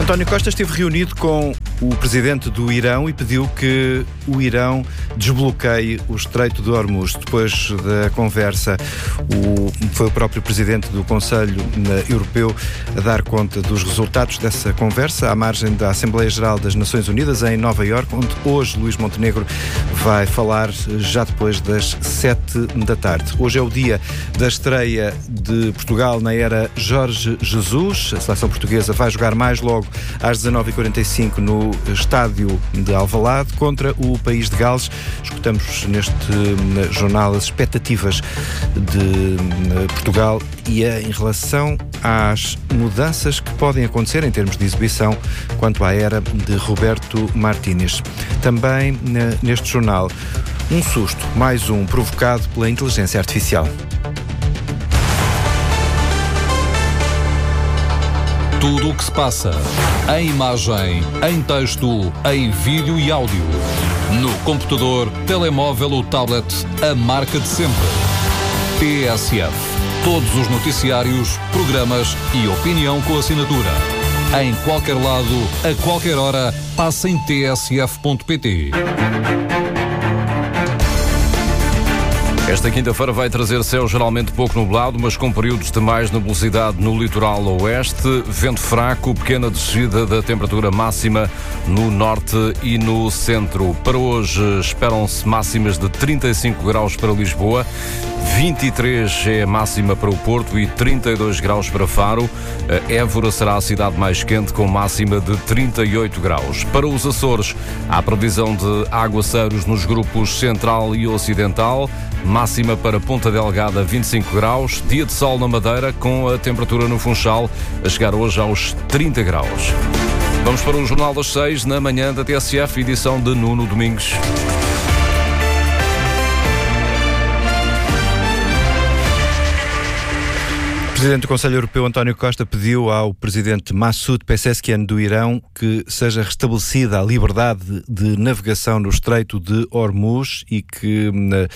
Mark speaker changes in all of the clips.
Speaker 1: António Costa esteve reunido com o presidente do Irão e pediu que o Irão desbloqueie o Estreito de Hormuz. Depois da conversa, foi o próprio presidente do Conselho Europeu a dar conta dos resultados dessa conversa, à margem da Assembleia Geral das Nações Unidas, em Nova Iorque, onde hoje Luís Montenegro vai falar já depois das 7 da tarde. Hoje é o dia da estreia de Portugal na era Jorge Jesus. A seleção portuguesa vai jogar mais logo às 19h45 no estádio de Alvalade contra o país de Gales. Escutamos neste jornal as expectativas de Portugal e em relação às mudanças que podem acontecer em termos de exibição quanto à era de Roberto Martínez. Também neste jornal, um susto, mais um, provocado pela inteligência artificial.
Speaker 2: Tudo o que se passa, em imagem, em texto, em vídeo e áudio. No computador, telemóvel ou tablet, a marca de sempre. TSF. Todos os noticiários, programas e opinião com assinatura. Em qualquer lado, a qualquer hora, passa em tsf.pt. Esta quinta-feira vai trazer céu geralmente pouco nublado, mas com períodos de mais nebulosidade no litoral oeste, vento fraco, pequena descida da temperatura máxima no norte e no centro. Para hoje esperam-se máximas de 35 graus para Lisboa, 23 é a máxima para o Porto e 32 graus para Faro. Évora será a cidade mais quente com máxima de 38 graus. Para os Açores, há previsão de aguaceiros nos grupos central e ocidental, máxima para Ponta Delgada 25 graus, dia de sol na Madeira com a temperatura no Funchal a chegar hoje aos 30 graus. Vamos para o Jornal das 6 na manhã da TSF, edição de Nuno Domingos.
Speaker 1: O presidente do Conselho Europeu, António Costa, pediu ao presidente Massoud Pezeshkian do Irão que seja restabelecida a liberdade de navegação no Estreito de Hormuz e que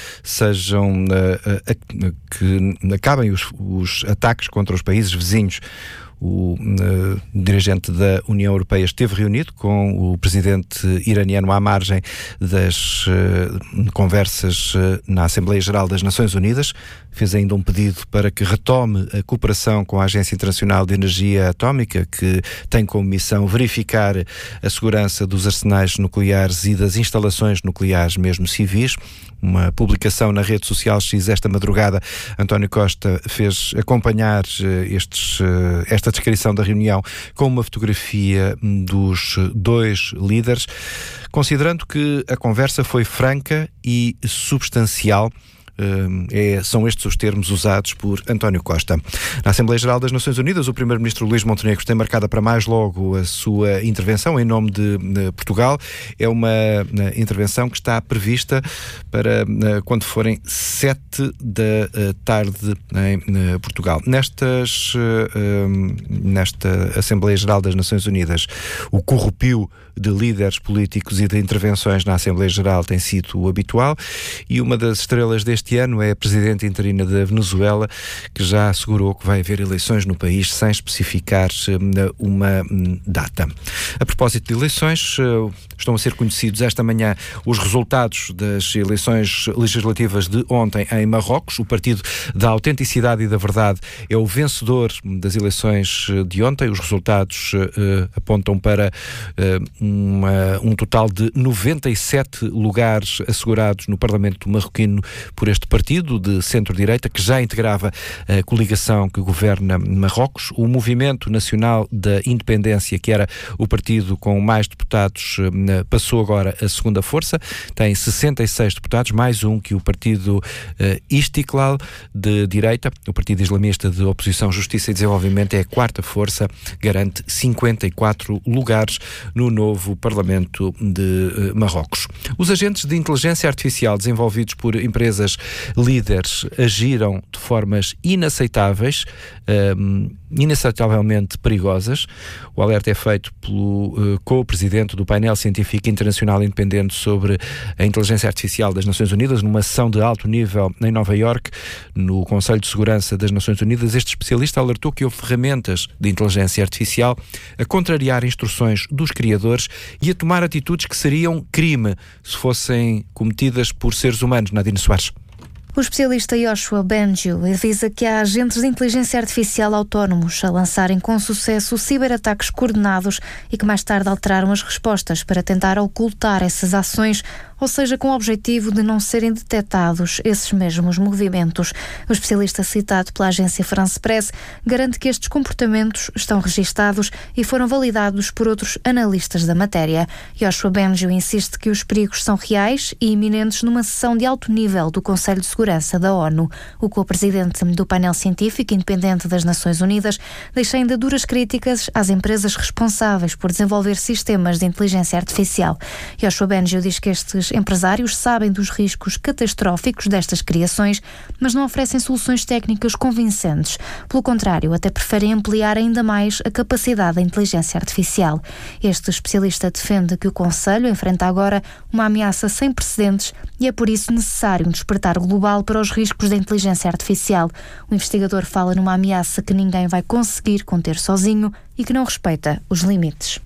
Speaker 1: que acabem os ataques contra os países vizinhos. O dirigente da União Europeia esteve reunido com o presidente iraniano à margem das conversas na Assembleia Geral das Nações Unidas. Fez ainda um pedido para que retome a cooperação com a Agência Internacional de Energia Atómica, que tem como missão verificar a segurança dos arsenais nucleares e das instalações nucleares, mesmo civis. Uma publicação na rede social X esta madrugada, António Costa fez acompanhar esta descrição da reunião com uma fotografia dos dois líderes, considerando que a conversa foi franca e substancial. São estes os termos usados por António Costa. Na Assembleia Geral das Nações Unidas, o primeiro-ministro Luís Montenegro tem marcada para mais logo a sua intervenção em nome de Portugal. É uma intervenção que está prevista para quando forem 7 da tarde em Portugal. Nesta Assembleia Geral das Nações Unidas, o corrupio de líderes políticos e de intervenções na Assembleia Geral tem sido o habitual, e uma das estrelas deste ano é a presidente interina da Venezuela, que já assegurou que vai haver eleições no país sem especificar uma data. A propósito de eleições, estão a ser conhecidos esta manhã os resultados das eleições legislativas de ontem em Marrocos. O Partido da Autenticidade e da Verdade é o vencedor das eleições de ontem. Os resultados apontam para um total de 97 lugares assegurados no Parlamento marroquino por este partido de centro-direita, que já integrava a coligação que governa Marrocos. O Movimento Nacional da Independência, que era o partido com mais deputados, passou agora a segunda força, tem 66 deputados, mais um que o partido Istiklal de direita. O partido islamista de oposição, Justiça e Desenvolvimento é a quarta força, garante 54 lugares no novo Parlamento de Marrocos. Os agentes de inteligência artificial desenvolvidos por empresas líderes agiram de formas inaceitáveis inacceitavelmente perigosas. O alerta é feito pelo co-presidente do painel científico internacional independente sobre a inteligência artificial das Nações Unidas, numa sessão de alto nível em Nova Iorque, no Conselho de Segurança das Nações Unidas. Este especialista alertou que houve ferramentas de inteligência artificial a contrariar instruções dos criadores e a tomar atitudes que seriam crime se fossem cometidas por seres humanos. Nadine Soares.
Speaker 3: O especialista Yoshua Bengio avisa que há agentes de inteligência artificial autónomos a lançarem com sucesso ciberataques coordenados e que mais tarde alteraram as respostas para tentar ocultar essas ações, ou seja, com o objetivo de não serem detectados esses mesmos movimentos. O especialista citado pela agência France Press garante que estes comportamentos estão registados e foram validados por outros analistas da matéria. Yoshua Bengio insiste que os perigos são reais e iminentes numa sessão de alto nível do Conselho de Segurança da ONU. O co-presidente do painel científico independente das Nações Unidas deixa ainda duras críticas às empresas responsáveis por desenvolver sistemas de inteligência artificial. Yoshua Bengio diz que estes empresários sabem dos riscos catastróficos destas criações, mas não oferecem soluções técnicas convincentes. Pelo contrário, até preferem ampliar ainda mais a capacidade da inteligência artificial. Este especialista defende que o Conselho enfrenta agora uma ameaça sem precedentes e é por isso necessário um despertar global para os riscos da inteligência artificial. O investigador fala numa ameaça que ninguém vai conseguir conter sozinho e que não respeita os limites.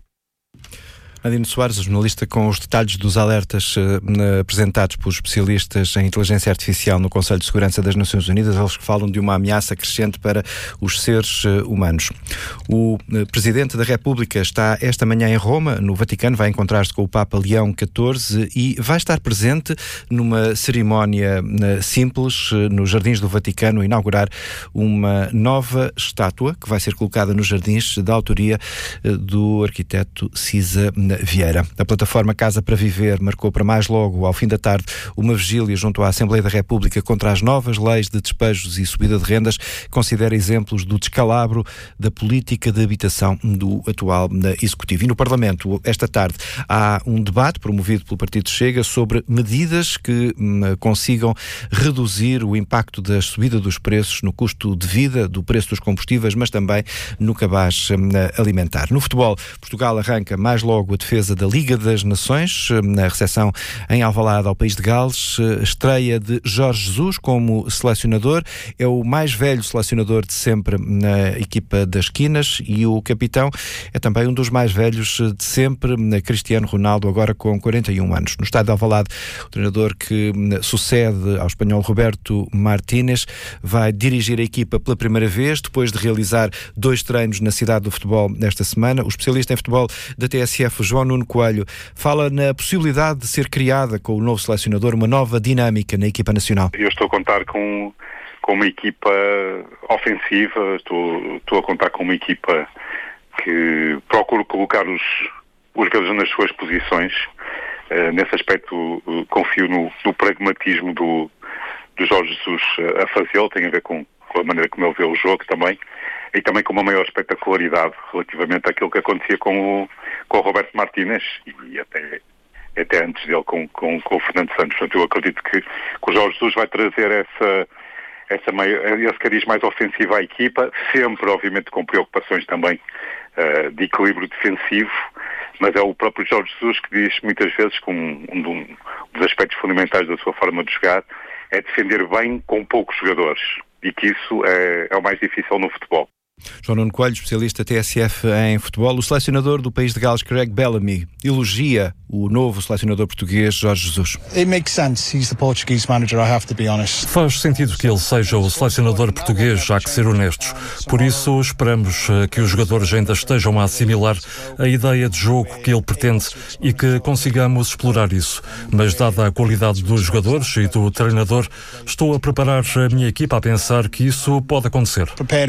Speaker 1: Nadine Soares, jornalista, com os detalhes dos alertas apresentados por especialistas em inteligência artificial no Conselho de Segurança das Nações Unidas, eles que falam de uma ameaça crescente para os seres humanos. O Presidente da República está esta manhã em Roma, no Vaticano, vai encontrar-se com o Papa Leão XIV e vai estar presente numa cerimónia simples nos Jardins do Vaticano, a inaugurar uma nova estátua que vai ser colocada nos jardins da autoria do arquiteto Cisa Vieira. A plataforma Casa para Viver marcou para mais logo, ao fim da tarde, uma vigília junto à Assembleia da República contra as novas leis de despejos e subida de rendas, que considera exemplos do descalabro da política de habitação do atual Executivo. E no Parlamento, esta tarde, há um debate promovido pelo Partido Chega sobre medidas que consigam reduzir o impacto da subida dos preços no custo de vida, do preço dos combustíveis, mas também no cabaz alimentar. No futebol, Portugal arranca mais logo a defesa da Liga das Nações, na recepção em Alvalade ao país de Gales, estreia de Jorge Jesus como selecionador, é o mais velho selecionador de sempre na equipa das Quinas e o capitão é também um dos mais velhos de sempre, Cristiano Ronaldo, agora com 41 anos. No estádio de Alvalade, o treinador que sucede ao espanhol Roberto Martínez vai dirigir a equipa pela primeira vez, depois de realizar 2 treinos na cidade do futebol nesta semana. O especialista em futebol da TSF, João Nuno Coelho, fala na possibilidade de ser criada com o novo selecionador uma nova dinâmica na equipa nacional.
Speaker 4: Eu estou a contar com uma equipa ofensiva, estou a contar com uma equipa que procura colocar os jogadores nas suas posições. Nesse aspecto, confio no pragmatismo do Jorge Jesus a fazê-lo, tem a ver com a maneira como ele vê o jogo também, e também com uma maior espetacularidade relativamente àquilo que acontecia com o Roberto Martínez e até antes dele com o Fernando Santos. Portanto, eu acredito que o Jorge Jesus vai trazer esse cariz mais ofensivo à equipa, sempre, obviamente, com preocupações também de equilíbrio defensivo, mas é o próprio Jorge Jesus que diz muitas vezes que um dos aspectos fundamentais da sua forma de jogar é defender bem com poucos jogadores, e que isso é o mais difícil no futebol.
Speaker 1: João Nuno Coelho, especialista TSF em futebol. O selecionador do país de Gales, Craig Bellamy, elogia o novo selecionador português, Jorge Jesus.
Speaker 5: Faz sentido que ele seja o selecionador português, já que ser honestos. Por isso, esperamos que os jogadores ainda estejam a assimilar a ideia de jogo que ele pretende e que consigamos explorar isso. Mas, dada a qualidade dos jogadores e do treinador, estou a preparar a minha equipa a pensar que isso pode acontecer.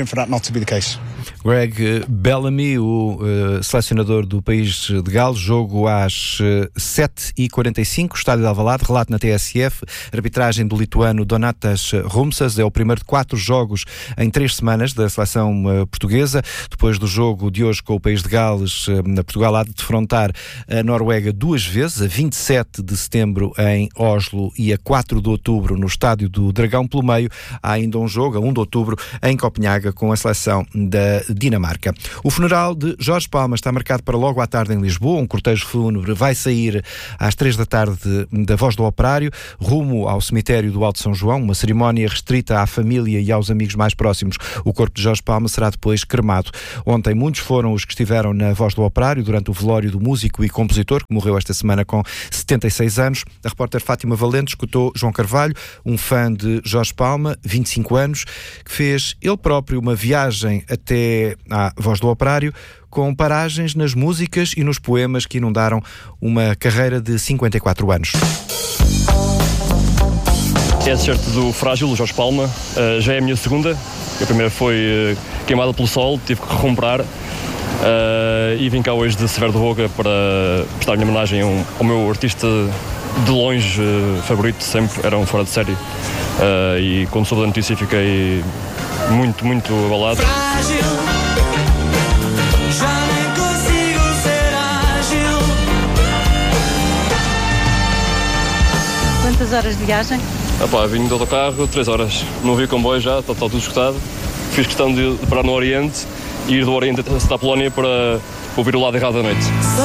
Speaker 1: Craig Bellamy, o selecionador do país de Gales, jogo às 7h45, estádio de Alvalade, relato na TSF, arbitragem do lituano Donatas Rumsas, é o primeiro de 4 jogos em 3 semanas da seleção portuguesa. Depois do jogo de hoje com o país de Gales, Portugal há de defrontar a Noruega 2 vezes, a 27 de setembro em Oslo e a 4 de outubro no estádio do Dragão. Pelo meio há ainda um jogo, a 1 de outubro, em Copenhaga, com a seleção da Dinamarca. O funeral de Jorge Palma está marcado para logo à tarde em Lisboa. Um cortejo fúnebre vai sair às 3 da tarde da Voz do Operário, rumo ao cemitério do Alto São João, uma cerimónia restrita à família e aos amigos mais próximos. O corpo de Jorge Palma será depois cremado. Ontem muitos foram os que estiveram na Voz do Operário durante o velório do músico e compositor, que morreu esta semana com 76 anos. A repórter Fátima Valente escutou João Carvalho, um fã de Jorge Palma, 25 anos, que fez ele próprio uma viagem até à Voz do Operário, com paragens nas músicas e nos poemas que inundaram uma carreira de 54 anos.
Speaker 6: É a t-shirt do Frágil, do Jorge Palma. Já é a minha segunda. A primeira foi queimada pelo sol, tive que recomprar. E vim cá hoje de Severo de Voga para prestar a minha homenagem ao meu artista de longe favorito, sempre era um fora de série. E quando soube da notícia fiquei muito, muito abalado.
Speaker 7: Frágil, já nem consigo ser ágil.
Speaker 8: Quantas horas de viagem?
Speaker 6: Vim de autocarro, 3 horas. Não vi comboio já, está tudo esgotado. Fiz questão de parar no Oriente e ir do Oriente até a Polónia para ouvir o lado errado da noite.